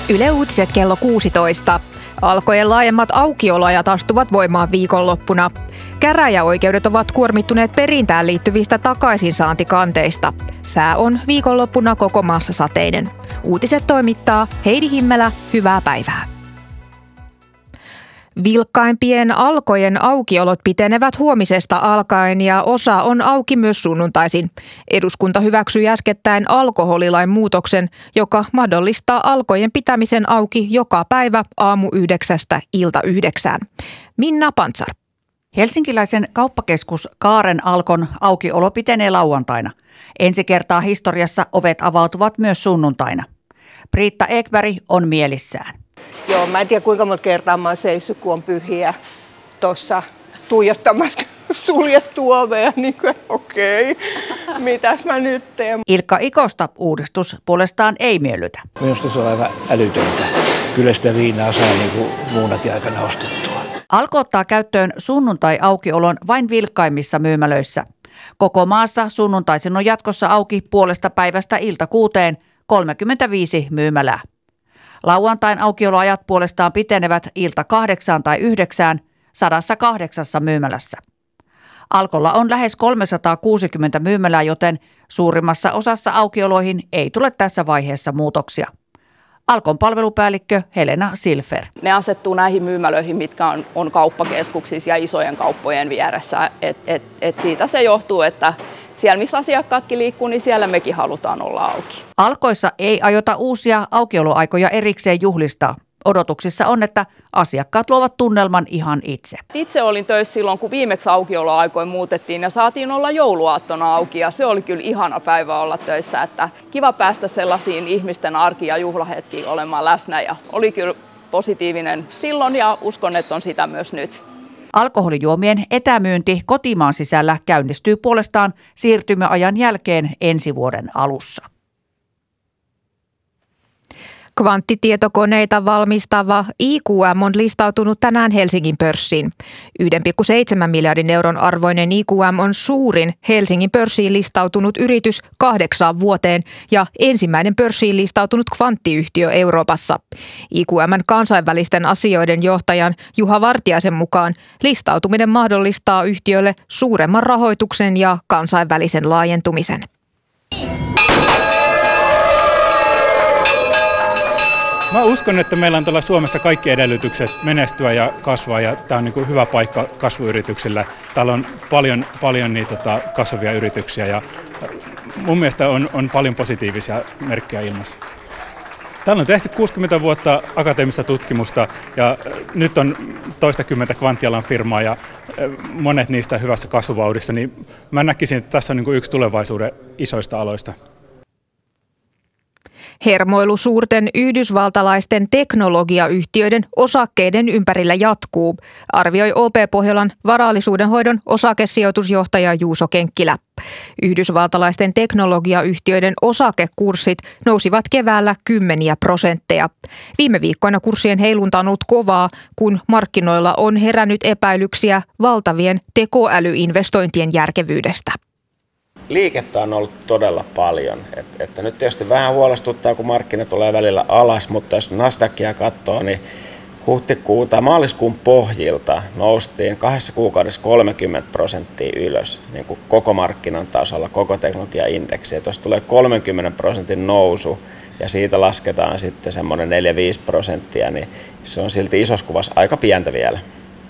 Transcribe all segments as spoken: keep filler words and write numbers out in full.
Yle Uutiset kello kuusitoista. Alkojen laajemmat aukioloajat astuvat voimaan viikonloppuna. Käräjäoikeudet ovat kuormittuneet perintään liittyvistä takaisinsaantikanteista. Sää on viikonloppuna koko maassa sateinen. Uutiset toimittaa Heidi Himmelä. Hyvää päivää. Vilkkaimpien Alkojen aukiolot pitenevät huomisesta alkaen ja osa on auki myös sunnuntaisin. Eduskunta hyväksyi äskettäin alkoholilain muutoksen, joka mahdollistaa Alkojen pitämisen auki joka päivä aamu yhdeksästä ilta yhdeksään. Minna Pantsar. Helsinkiläisen kauppakeskus Kaaren Alkon aukiolo pitenee lauantaina. Ensi kertaa historiassa ovet avautuvat myös sunnuntaina. Britta Ekberg on mielissään. Joo, mä en tiedä kuinka monta kertaa mä oon seissyt, kun on pyhiä tuossa tuijottamassa suljettua ovea, niin kuin okei, okay, mitäs mä nyt teen? Ilkka Ikosta uudistus puolestaan ei miellytä. Minusta se on aivan älytöntä. Kyllä sitä viinaa saa niin kuin muunakin aikana ostettua. Alko ottaa käyttöön sunnuntai-aukiolon vain vilkkaimmissa myymälöissä. Koko maassa sunnuntaisin on jatkossa auki puolesta päivästä ilta kuuteen kolmekymmentäviisi myymälää. Lauantain aukioloajat puolestaan pitenevät ilta kahdeksaan tai yhdeksään sadassa kahdeksassa myymälässä. Alkolla on lähes kolmesataakuusikymmentä myymälää, joten suurimmassa osassa aukioloihin ei tule tässä vaiheessa muutoksia. Alkon palvelupäällikkö Helena Silfer. Ne asettuu näihin myymälöihin, mitkä on, on kauppakeskuksissa ja isojen kauppojen vieressä. Et, et, et siitä se johtuu, että siellä missä asiakkaatkin liikkuu, niin siellä mekin halutaan olla auki. Alkoissa ei aiota uusia aukioloaikoja erikseen juhlistaa. Odotuksissa on, että asiakkaat luovat tunnelman ihan itse. Itse olin töissä silloin, kun viimeksi aukioloaikoja muutettiin ja saatiin olla jouluaattona auki. Ja se oli kyllä ihana päivä olla töissä. Että kiva päästä sellaisiin ihmisten arki- ja juhlahetkiin olemaan läsnä. Ja oli kyllä positiivinen silloin ja uskon, että on sitä myös nyt. Alkoholijuomien etämyynti kotimaan sisällä käynnistyy puolestaan siirtymäajan jälkeen ensi vuoden alussa. Kvanttitietokoneita valmistava I Q M on listautunut tänään Helsingin pörssiin. yksi pilkku seitsemän miljardin euron arvoinen I Q M on suurin Helsingin pörssiin listautunut yritys kahdeksaan vuoteen ja ensimmäinen pörssiin listautunut kvanttiyhtiö Euroopassa. I Q M:n kansainvälisten asioiden johtajan Juha Vartiaisen mukaan listautuminen mahdollistaa yhtiölle suuremman rahoituksen ja kansainvälisen laajentumisen. Mä uskon, että meillä on tuolla Suomessa kaikki edellytykset menestyä ja kasvaa ja tämä on niin kuin hyvä paikka kasvuyrityksillä. Täällä on paljon, paljon niitä tota, kasvavia yrityksiä ja mun mielestä on, on paljon positiivisia merkkejä ilmassa. Täällä on tehty kuusikymmentä vuotta akateemista tutkimusta ja nyt on toistakymmentä kvanttialan firmaa ja monet niistä hyvässä kasvuvauhdissa, niin mä näkisin, että tässä on niin kuin yksi tulevaisuuden isoista aloista. Hermoilu suurten yhdysvaltalaisten teknologiayhtiöiden osakkeiden ympärillä jatkuu, arvioi O P Pohjolan varallisuudenhoidon osakesijoitusjohtaja Juuso Kenkkilä. Yhdysvaltalaisten teknologiayhtiöiden osakekurssit nousivat keväällä kymmeniä prosentteja. Viime viikkoina kurssien heilunta on ollut kovaa, kun markkinoilla on herännyt epäilyksiä valtavien tekoälyinvestointien järkevyydestä. Liikettä on ollut todella paljon. Et, että nyt tietysti vähän huolestuttaa, kun markkina tulee välillä alas, mutta jos Nasdaqia katsoo, niin huhtikuun tai maaliskuun pohjilta noustiin kahdessa kuukaudessa kolmekymmentä prosenttia ylös niin kuin koko markkinan tasolla, koko teknologiaindeksi. Et jos tulee kolmenkymmenen prosentin nousu ja siitä lasketaan sitten semmoinen neljä viisi prosenttia, niin se on silti isossa kuvassa aika pientä vielä.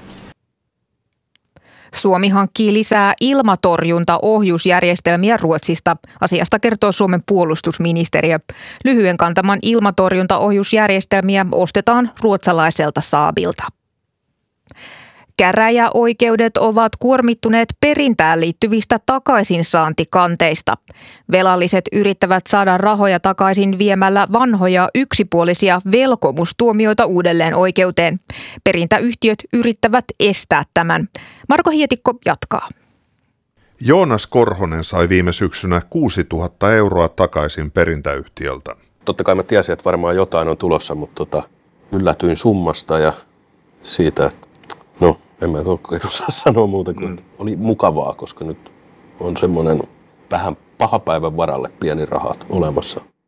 Suomi hankkii lisää ilmatorjuntaohjusjärjestelmiä Ruotsista. Asiasta kertoo Suomen puolustusministeriö. Lyhyen kantaman ilmatorjuntaohjusjärjestelmiä ostetaan ruotsalaiselta Saabilta. Käräjäoikeudet ovat kuormittuneet perintään liittyvistä takaisinsaantikanteista. Velalliset yrittävät saada rahoja takaisin viemällä vanhoja yksipuolisia velkomustuomioita uudelleen oikeuteen. Perintäyhtiöt yrittävät estää tämän. Marko Hietikko jatkaa. Joonas Korhonen sai viime syksynä kuusituhatta euroa takaisin perintäyhtiöltä. Totta kai mä tiesin, että varmaan jotain on tulossa, mutta tota, yllätyin summasta ja siitä, että no, en mä oikein osaa sanoa muuta kuin, että oli mukavaa, koska nyt on semmoinen vähän paha päivän varalle pieni rahat olemassa.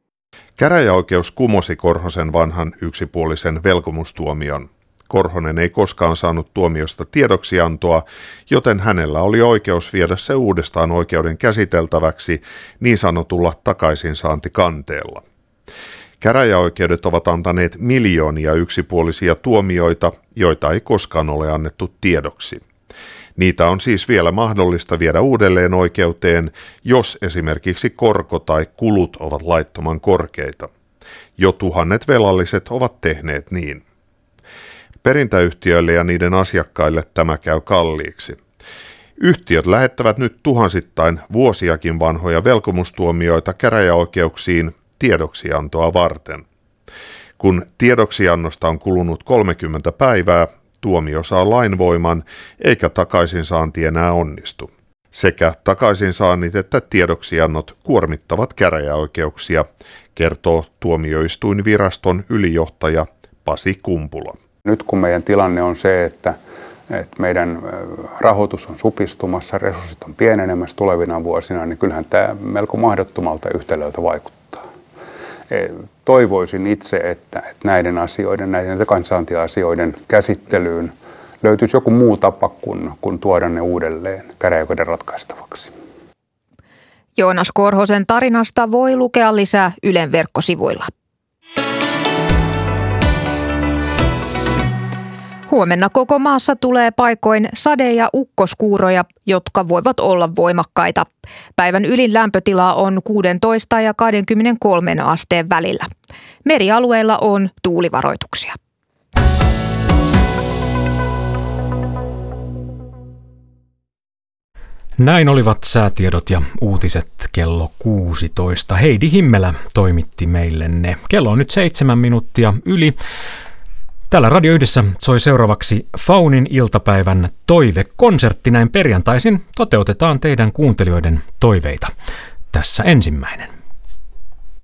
Käräjäoikeus kumosi Korhosen vanhan yksipuolisen velkomustuomion. Korhonen ei koskaan saanut tuomiosta tiedoksiantoa, joten hänellä oli oikeus viedä se uudestaan oikeuden käsiteltäväksi niin sanotulla takaisinsaantikanteella. Käräjäoikeudet ovat antaneet miljoonia yksipuolisia tuomioita, joita ei koskaan ole annettu tiedoksi. Niitä on siis vielä mahdollista viedä uudelleen oikeuteen, jos esimerkiksi korko tai kulut ovat laittoman korkeita. Jo tuhannet velalliset ovat tehneet niin. Perintäyhtiöille ja niiden asiakkaille tämä käy kalliiksi. Yhtiöt lähettävät nyt tuhansittain vuosiakin vanhoja velkomustuomioita käräjäoikeuksiin tiedoksiantoa varten. Kun tiedoksiannosta on kulunut kolmekymmentä päivää, tuomio saa lainvoiman eikä takaisinsaanti enää onnistu. Sekä takaisinsaannit että tiedoksiannot kuormittavat käräjäoikeuksia, kertoo tuomioistuinviraston ylijohtaja Pasi Kumpula. Nyt kun meidän tilanne on se, että, että meidän rahoitus on supistumassa, resurssit on pienenemässä tulevina vuosina, niin kyllähän tämä melko mahdottomalta yhtälöltä vaikuttaa. Toivoisin itse, että, että näiden asioiden, näiden takaisinsaantiasioiden käsittelyyn löytyisi joku muu tapa kuin, kuin tuoda ne uudelleen käräjäoikeuden ratkaistavaksi. Joonas Korhosen tarinasta voi lukea lisää Ylen verkkosivuilla. Huomenna koko maassa tulee paikoin sade- ja ukkoskuuroja, jotka voivat olla voimakkaita. Päivän ylin lämpötila on kuusitoista ja kaksikymmentäkolme asteen välillä. Merialueilla on tuulivaroituksia. Näin olivat säätiedot ja uutiset kello kuusitoista. Heidi Himmelä toimitti meille ne. Kello on nyt seitsemän minuuttia yli. Täällä Radio Yhdessä soi seuraavaksi Faunin iltapäivän toivekonsertti. Näin perjantaisin toteutetaan teidän kuuntelijoiden toiveita. Tässä ensimmäinen.